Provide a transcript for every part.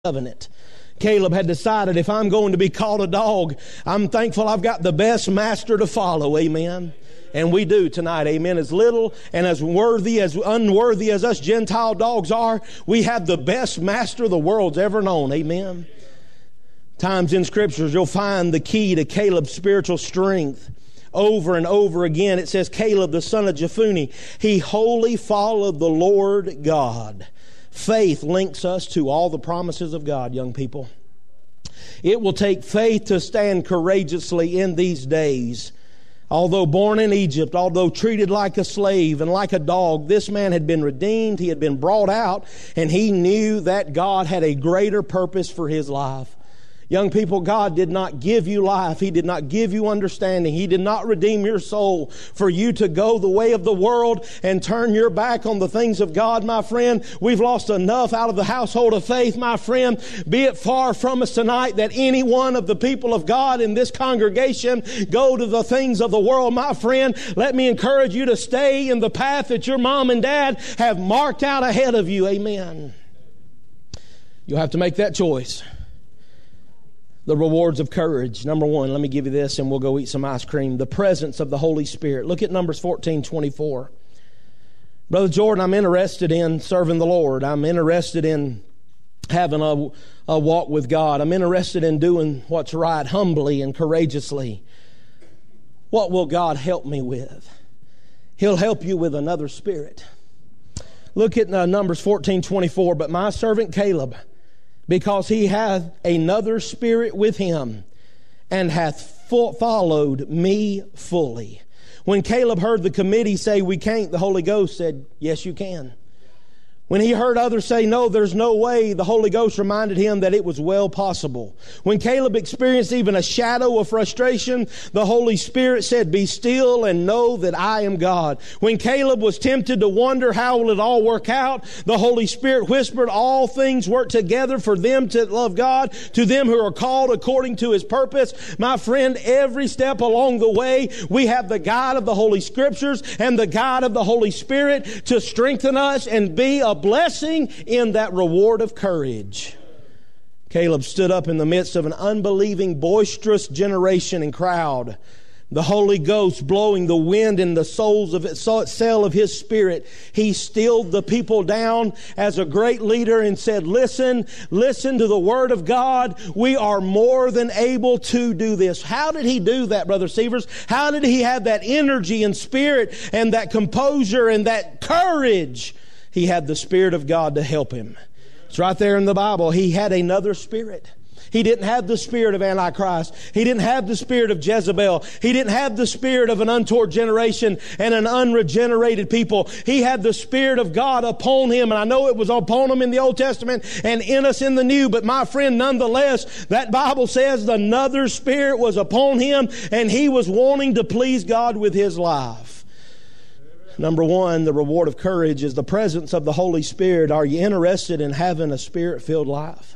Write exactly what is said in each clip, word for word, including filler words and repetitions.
covenant. Caleb had decided, if I'm going to be called a dog, I'm thankful I've got the best master to follow. Amen. And we do tonight. Amen. As little and as worthy, as unworthy as us Gentile dogs are, we have the best master the world's ever known. Amen. Times in scriptures you'll find the key to Caleb's spiritual strength. Over and over again it says, Caleb the son of Jephunneh, he wholly followed the Lord God. Faith links us to all the promises of God, young people. It will take faith to stand courageously in these days. Although born in Egypt, although treated like a slave and like a dog, this man had been redeemed, he had been brought out, and he knew that God had a greater purpose for his life. Young people, God did not give you life. He did not give you understanding. He did not redeem your soul for you to go the way of the world and turn your back on the things of God, my friend. We've lost enough out of the household of faith, my friend. Be it far from us tonight that any one of the people of God in this congregation go to the things of the world, my friend. Let me encourage you to stay in the path that your mom and dad have marked out ahead of you. Amen. You'll have to make that choice. The rewards of courage. Number one, let me give you this and we'll go eat some ice cream. The presence of the Holy Spirit. Look at Numbers fourteen twenty-four. Brother Jordan, I'm interested in serving the Lord. I'm interested in having a, a walk with God. I'm interested in doing what's right humbly and courageously. What will God help me with? He'll help you with another spirit. Look at uh, Numbers fourteen twenty-four. But my servant Caleb, because he hath another spirit with him, and hath fo- followed me fully. When Caleb heard the committee say, we can't, the Holy Ghost said, yes, you can. When he heard others say, no, there's no way, the Holy Ghost reminded him that it was well possible. When Caleb experienced even a shadow of frustration, the Holy Spirit said, be still and know that I am God. When Caleb was tempted to wonder how will it all work out, the Holy Spirit whispered, all things work together for them to love God, to them who are called according to His purpose. My friend, every step along the way, we have the guide of the Holy Scriptures and the guide of the Holy Spirit to strengthen us and be a blessing in that reward of courage. Caleb stood up in the midst of an unbelieving, boisterous generation and crowd. The Holy Ghost blowing the wind in the souls of it, cell of his spirit. He stilled the people down as a great leader and said, listen, listen to the word of God. We are more than able to do this. How did he do that, Brother Sievers? How did he have that energy and spirit and that composure and that courage? He had the Spirit of God to help him. It's right there in the Bible. He had another spirit. He didn't have the spirit of Antichrist. He didn't have the spirit of Jezebel. He didn't have the spirit of an untoward generation and an unregenerated people. He had the Spirit of God upon him. And I know it was upon him in the Old Testament and in us in the New. But my friend, nonetheless, that Bible says another spirit was upon him and he was wanting to please God with his life. Number one, the reward of courage is the presence of the Holy Spirit. Are you interested in having a Spirit-filled life?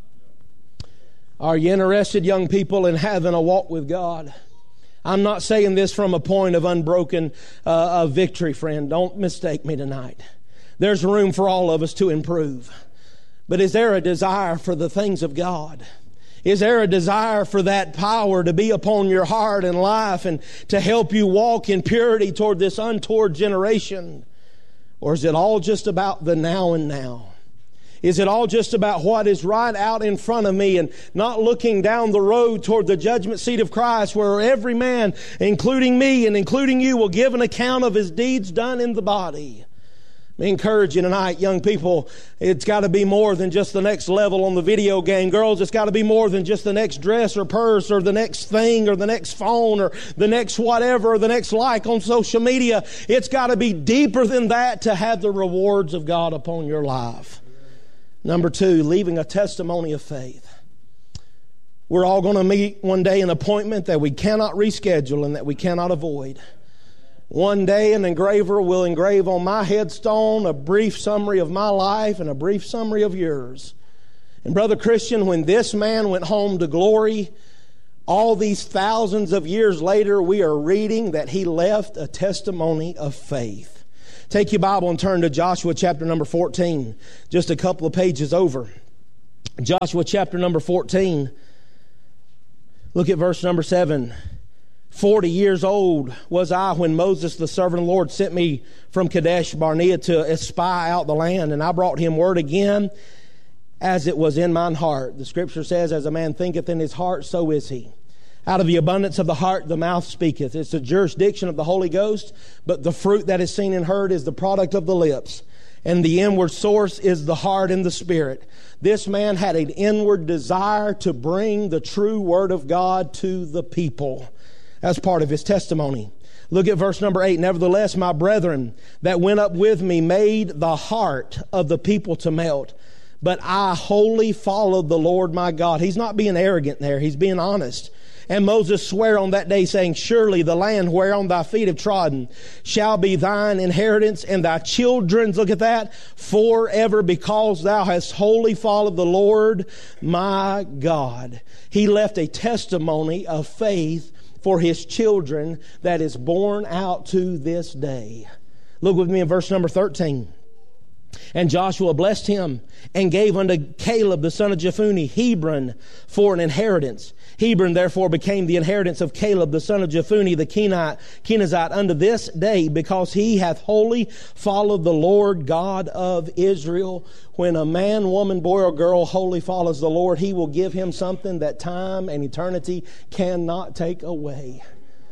Are you interested, young people, in having a walk with God? I'm not saying this from a point of unbroken uh, of victory, friend. Don't mistake me tonight. There's room for all of us to improve. But is there a desire for the things of God? Is there a desire for that power to be upon your heart and life and to help you walk in purity toward this untoward generation? Or is it all just about the now and now? Is it all just about what is right out in front of me and not looking down the road toward the judgment seat of Christ where every man, including me and including you, will give an account of his deeds done in the body? I encourage you tonight, young people, it's got to be more than just the next level on the video game. Girls, it's got to be more than just the next dress or purse or the next thing or the next phone or the next whatever or the next like on social media. It's got to be deeper than that to have the rewards of God upon your life. Number two, leaving a testimony of faith. We're all going to meet one day an appointment that we cannot reschedule and that we cannot avoid. One day an engraver will engrave on my headstone a brief summary of my life and a brief summary of yours. And Brother Christian, when this man went home to glory, all these thousands of years later, we are reading that he left a testimony of faith. Take your Bible and turn to Joshua chapter number fourteen, just a couple of pages over. Joshua chapter number fourteen. Look at verse number seven. Forty years old was I when Moses, the servant of the Lord, sent me from Kadesh Barnea to espy out the land. And I brought him word again as it was in mine heart. The scripture says, as a man thinketh in his heart, so is he. Out of the abundance of the heart, the mouth speaketh. It's the jurisdiction of the Holy Ghost, but the fruit that is seen and heard is the product of the lips. And the inward source is the heart and the spirit. This man had an inward desire to bring the true word of God to the people. That's part of his testimony. Look at verse number eight. Nevertheless, my brethren that went up with me made the heart of the people to melt. But I wholly followed the Lord my God. He's not being arrogant there. He's being honest. And Moses sware on that day, saying, surely the land whereon thy feet have trodden shall be thine inheritance and thy children's, look at that, forever, because thou hast wholly followed the Lord my God. He left a testimony of faith for his children that is borne out to this day. Look with me in verse number thirteen. And Joshua blessed him and gave unto Caleb the son of Jephunneh Hebron for an inheritance. Hebron therefore became the inheritance of Caleb the son of Jephunneh the Kenite, Kenizzite unto this day, because he hath wholly followed the Lord God of Israel. When a man, woman, boy, or girl wholly follows the Lord, he will give him something that time and eternity cannot take away.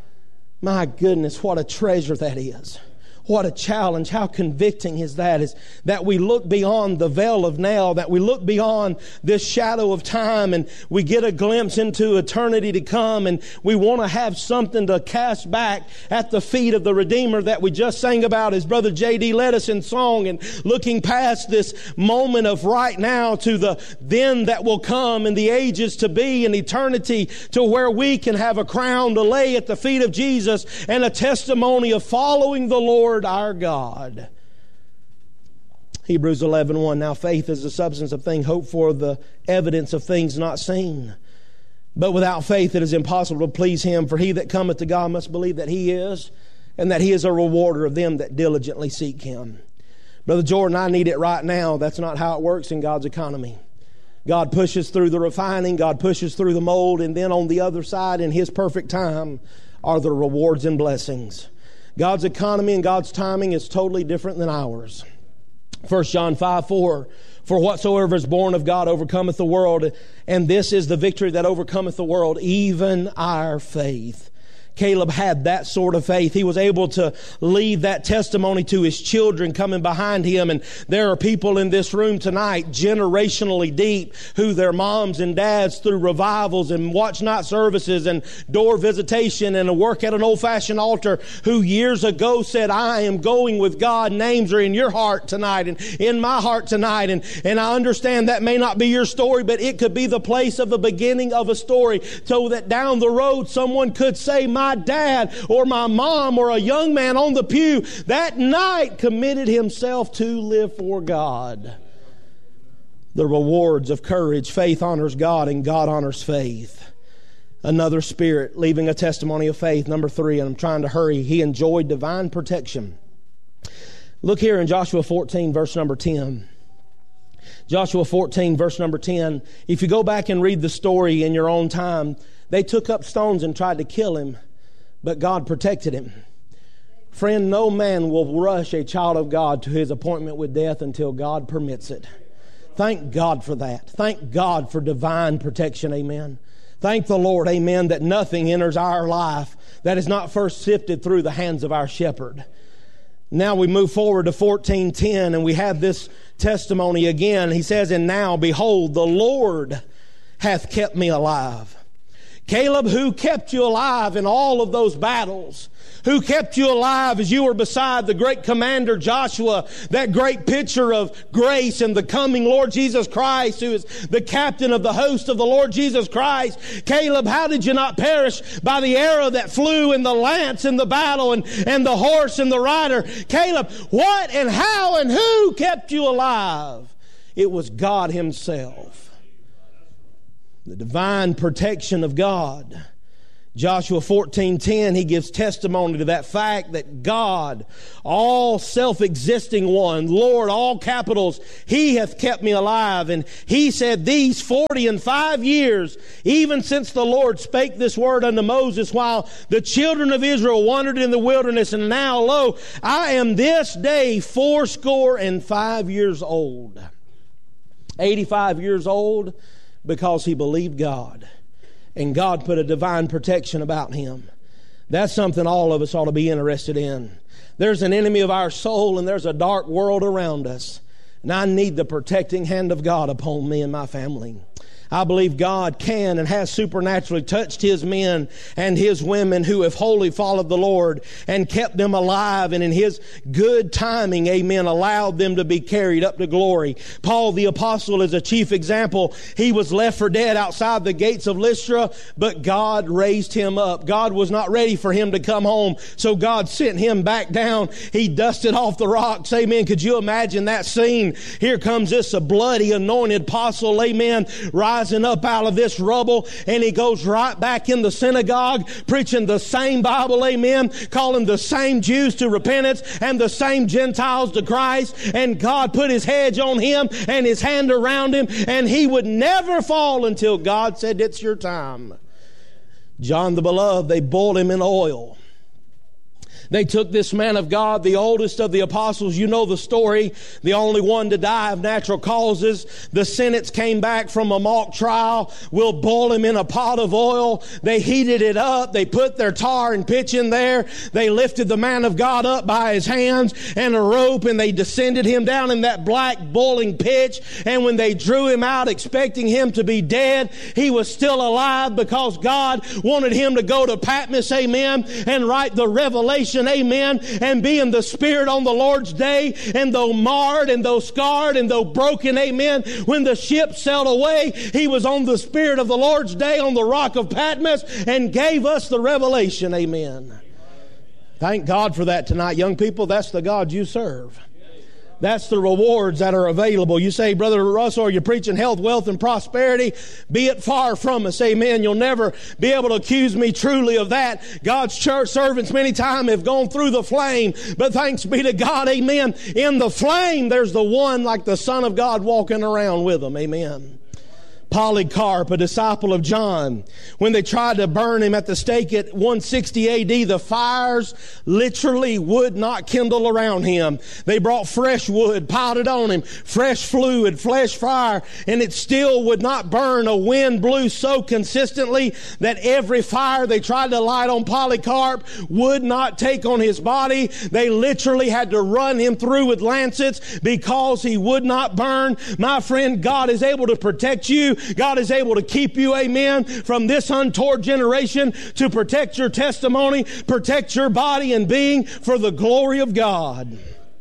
My goodness, what a treasure that is. What a challenge. How convicting is that? Is that we look beyond the veil of now, that we look beyond this shadow of time, and we get a glimpse into eternity to come, and we want to have something to cast back at the feet of the Redeemer that we just sang about as Brother J D led us in song, and looking past this moment of right now to the then that will come and the ages to be and eternity, to where we can have a crown to lay at the feet of Jesus and a testimony of following the Lord our God. Hebrews eleven one. Now faith is the substance of things hoped for, the evidence of things not seen. But without faith it is impossible to please him. For he that cometh to God must believe that he is, and that he is a rewarder of them that diligently seek him. Brother Jordan, I need it right now. That's not how it works in God's economy. God pushes through the refining, God pushes through the mold, and then on the other side in his perfect time are the rewards and blessings. God's economy and God's timing is totally different than ours. First John five four, for whatsoever is born of God overcometh the world, and this is the victory that overcometh the world, even our faith. Caleb had that sort of faith. He was able to leave that testimony to his children coming behind him. And there are people in this room tonight, generationally deep, who their moms and dads through revivals and watch night services and door visitation and a work at an old-fashioned altar, who years ago said, I am going with God. Names are in your heart tonight and in my heart tonight. And, and I understand that may not be your story, but it could be the place of the beginning of a story, so that down the road someone could say, my My dad or my mom or a young man on the pew that night committed himself to live for God. The rewards of courage. Faith honors God and God honors faith. Another spirit, leaving a testimony of faith. Number three, and I'm trying to hurry. He enjoyed divine protection. Look here in Joshua fourteen, verse number ten. Joshua fourteen, verse number ten. If you go back and read the story in your own time, they took up stones and tried to kill him, but God protected him. Friend, no man will rush a child of God to his appointment with death until God permits it. Thank God for that. Thank God for divine protection. Amen. Thank the Lord, amen, that nothing enters our life that is not first sifted through the hands of our shepherd. Now we move forward to fourteen ten, and we have this testimony again. He says, and now, behold, the Lord hath kept me alive. Caleb, who kept you alive in all of those battles? Who kept you alive as you were beside the great commander Joshua, that great picture of grace and the coming Lord Jesus Christ, who is the captain of the host of the Lord Jesus Christ? Caleb, how did you not perish by the arrow that flew and the lance in the battle and, and the horse and the rider? Caleb, what and how and who kept you alive? It was God himself. The divine protection of God. Joshua fourteen ten, he gives testimony to that fact that God, all self-existing one, Lord, all capitals, he hath kept me alive. And he said, these forty and five years, even since the Lord spake this word unto Moses while the children of Israel wandered in the wilderness, and now, lo, I am this day fourscore and five years old. eighty-five years old because he believed God. And God put a divine protection about him. That's something all of us ought to be interested in. There's an enemy of our soul and there's a dark world around us. And I need the protecting hand of God upon me and my family. I believe God can and has supernaturally touched His men and His women who have wholly followed the Lord and kept them alive, and in His good timing, amen, allowed them to be carried up to glory. Paul the apostle is a chief example. He was left for dead outside the gates of Lystra, but God raised him up. God was not ready for him to come home, so God sent him back down. He dusted off the rocks, amen. Could you imagine that scene? Here comes this a bloody anointed apostle, amen, right rising up out of this rubble, and he goes right back in the synagogue preaching the same Bible, amen, calling the same Jews to repentance and the same Gentiles to Christ. And God put His hedge on him and His hand around him, and he would never fall until God said, it's your time. John the Beloved, they boiled him in oil. They took this man of God, the oldest of the apostles. You know the story. The only one to die of natural causes. The sentence came back from a mock trial. We'll boil him in a pot of oil. They heated it up. They put their tar and pitch in there. They lifted the man of God up by his hands and a rope, and they descended him down in that black boiling pitch. And when they drew him out expecting him to be dead, he was still alive because God wanted him to go to Patmos, amen, and write the revelation, amen, and be in the Spirit on the Lord's day. And though marred and though scarred and though broken, amen, when the ship sailed away, he was on the Spirit of the Lord's day on the rock of Patmos and gave us the revelation, amen. Thank God for that tonight, young people. That's the God you serve. That's the rewards that are available. You say, Brother Russell, are you preaching health, wealth, and prosperity? Be it far from us, amen. You'll never be able to accuse me truly of that. God's church servants many times have gone through the flame, but thanks be to God, amen. In the flame, there's the one like the Son of God walking around with them, amen. Polycarp, a disciple of John, when they tried to burn him at the stake at one sixty A D, the fires literally would not kindle around him. They brought fresh wood, piled it on him, fresh fluid, fresh fire, and it still would not burn. A wind blew so consistently that every fire they tried to light on Polycarp would not take on his body. They literally had to run him through with lancets because he would not burn. My friend, God is able to protect you. God is able to keep you, amen, from this untoward generation, to protect your testimony, protect your body and being for the glory of God.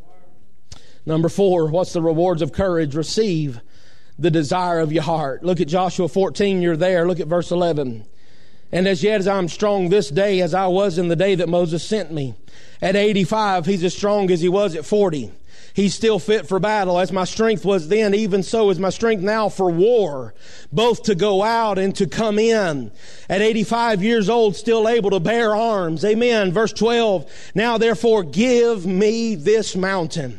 Number four, what's the rewards of courage? Receive the desire of your heart. Look at Joshua fourteen, you're there. Look at verse eleven. And as yet as I'm strong this day as I was in the day that Moses sent me. At eighty-five, he's as strong as he was at forty. He's still fit for battle. As my strength was then, even so is my strength now for war, both to go out and to come in. At eighty-five years old, still able to bear arms. Amen. Verse twelve, now therefore give me this mountain.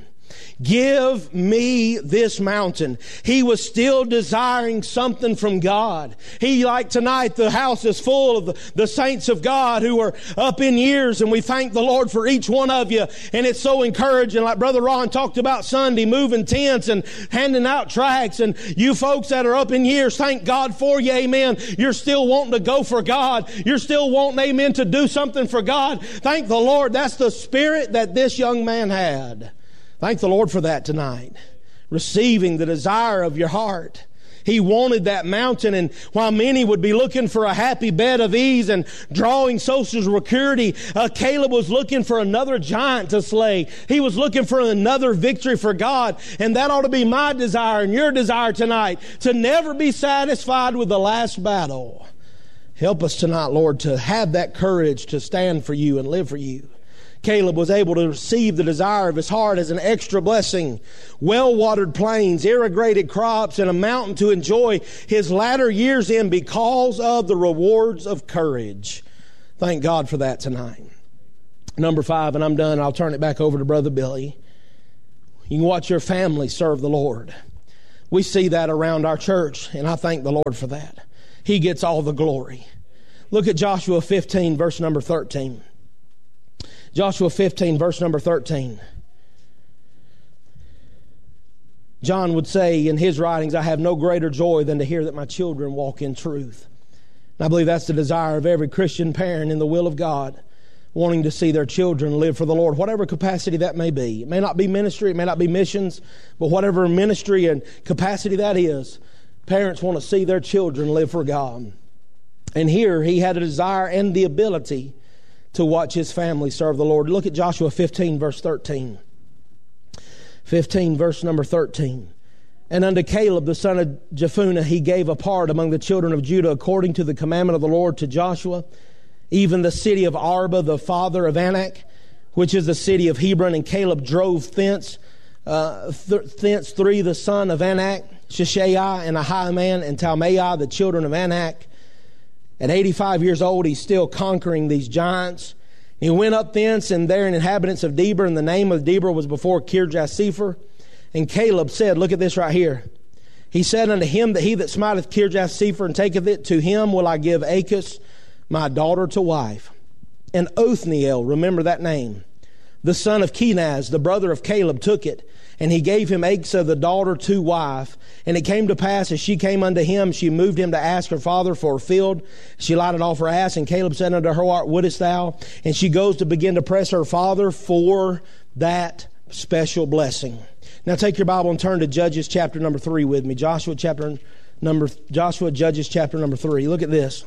Give me this mountain. He was still desiring something from God. He, like tonight, the house is full of the, the saints of God who are up in years, and we thank the Lord for each one of you. And it's so encouraging, like Brother Ron talked about Sunday, moving tents and handing out tracts. And you folks that are up in years, thank God for you, amen. You're still wanting to go for God. You're still wanting, amen, to do something for God. Thank the Lord. That's the spirit that this young man had. Thank the Lord for that tonight. Receiving the desire of your heart. He wanted that mountain, and while many would be looking for a happy bed of ease and drawing social security, uh, Caleb was looking for another giant to slay. He was looking for another victory for God, and that ought to be my desire and your desire tonight, to never be satisfied with the last battle. Help us tonight, Lord, to have that courage to stand for you and live for you. Caleb was able to receive the desire of his heart as an extra blessing. Well-watered plains, irrigated crops, and a mountain to enjoy his latter years in because of the rewards of courage. Thank God for that tonight. Number five, and I'm done. I'll turn it back over to Brother Billy. You can watch your family serve the Lord. We see that around our church, and I thank the Lord for that. He gets all the glory. Look at Joshua fifteen, verse number thirteen. Joshua fifteen, verse number thirteen. John would say in his writings, I have no greater joy than to hear that my children walk in truth. And I believe that's the desire of every Christian parent in the will of God, wanting to see their children live for the Lord, whatever capacity that may be. It may not be ministry, it may not be missions, but whatever ministry and capacity that is, parents want to see their children live for God. And here he had a desire and the ability to watch his family serve the Lord. Look at Joshua fifteen, verse thirteen. fifteen, verse number thirteen. And unto Caleb, the son of Jephunneh, he gave a part among the children of Judah according to the commandment of the Lord to Joshua, even the city of Arba, the father of Anak, which is the city of Hebron. And Caleb drove thence, uh, th- thence three, the son of Anak, Sheshaiah and Ahiman and Talmaiah, the children of Anak. At eighty-five years old, he's still conquering these giants. He went up thence, and there an inhabitants of Debir, and the name of Debir was before Kirjath-Sepher. And Caleb said, look at this right here. He said unto him that he that smiteth Kirjath-Sepher and taketh it, to him will I give Achis, my daughter, to wife. And Othniel, remember that name, the son of Kenaz, the brother of Caleb, took it. And he gave him Achsah, the daughter, to wife. And it came to pass, as she came unto him, she moved him to ask her father for a field. She lighted off her ass, and Caleb said unto her, What wouldest thou? And she goes to begin to press her father for that special blessing. Now take your Bible and turn to Judges chapter number three with me. Joshua chapter number, Joshua Judges chapter number three. Look at this.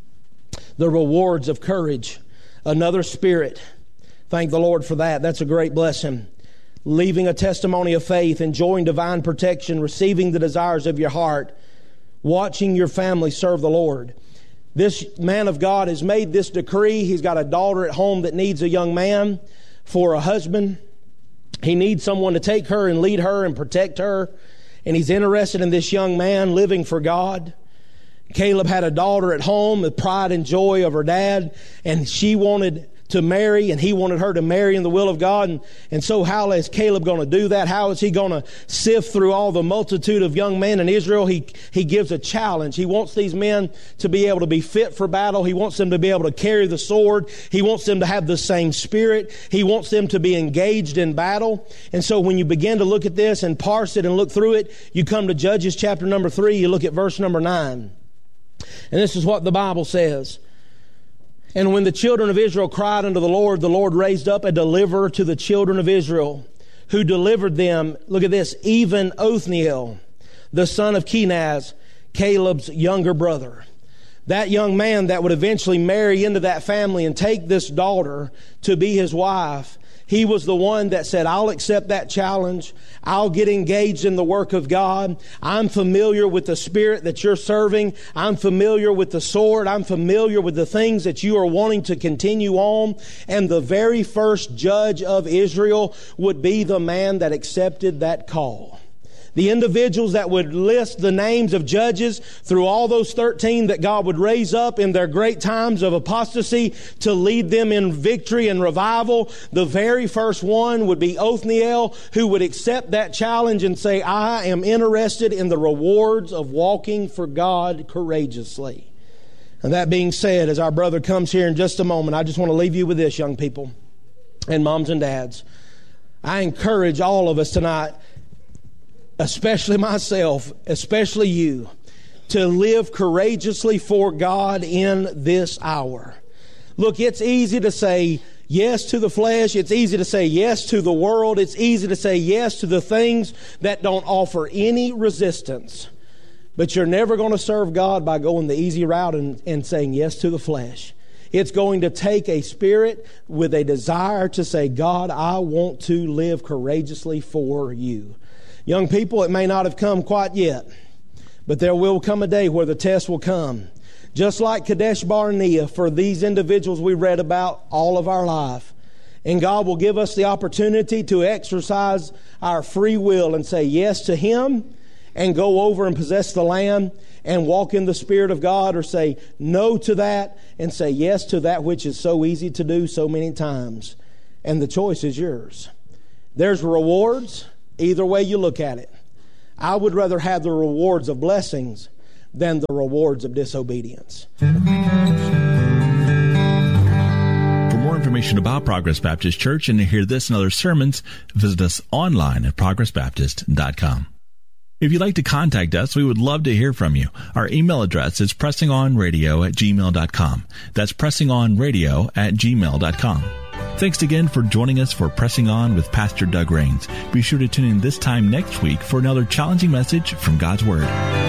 The rewards of courage. Another spirit. Thank the Lord for that. That's a great blessing. Leaving a testimony of faith, enjoying divine protection, receiving the desires of your heart, watching your family serve the Lord. This man of God has made this decree. He's got a daughter at home that needs a young man for a husband. He needs someone to take her and lead her and protect her. And he's interested in this young man living for God. Caleb had a daughter at home, the pride and joy of her dad, and she wanted to marry, and he wanted her to marry in the will of God. And, and so how is Caleb going to do that? How is he going to sift through all the multitude of young men in Israel? He, he gives a challenge. He wants these men to be able to be fit for battle. He wants them to be able to carry the sword. He wants them to have the same spirit. He wants them to be engaged in battle. And so when you begin to look at this and parse it and look through it, you come to Judges chapter number three, you look at verse number nine. And this is what the Bible says. And when the children of Israel cried unto the Lord, the Lord raised up a deliverer to the children of Israel, who delivered them, look at this, even Othniel, the son of Kenaz, Caleb's younger brother. That young man that would eventually marry into that family and take this daughter to be his wife, he was the one that said, I'll accept that challenge. I'll get engaged in the work of God. I'm familiar with the spirit that you're serving. I'm familiar with the sword. I'm familiar with the things that you are wanting to continue on. And the very first judge of Israel would be the man that accepted that call. The individuals that would list the names of judges through all those thirteen that God would raise up in their great times of apostasy to lead them in victory and revival. The very first one would be Othniel, who would accept that challenge and say, I am interested in the rewards of walking for God courageously. And that being said, as our brother comes here in just a moment, I just want to leave you with this, young people and moms and dads. I encourage all of us tonight, especially myself, especially you, to live courageously for God in this hour. Look, it's easy to say yes to the flesh. It's easy to say yes to the world. It's easy to say yes to the things that don't offer any resistance. But you're never going to serve God by going the easy route and, and saying yes to the flesh. It's going to take a spirit with a desire to say, God, I want to live courageously for you. Young people, it may not have come quite yet, but there will come a day where the test will come. Just like Kadesh Barnea for these individuals we read about all of our life. And God will give us the opportunity to exercise our free will and say yes to Him and go over and possess the land and walk in the Spirit of God, or say no to that and say yes to that which is so easy to do so many times. And the choice is yours. There's rewards either way you look at it. I would rather have the rewards of blessings than the rewards of disobedience. For more information about Progress Baptist Church and to hear this and other sermons, visit us online at progress baptist dot com. If you'd like to contact us, we would love to hear from you. Our email address is pressingonradio at gmail dot com. That's pressingonradio at gmail dot com. Thanks again for joining us for Pressing On with Pastor Doug Rains. Be sure to tune in this time next week for another challenging message from God's Word.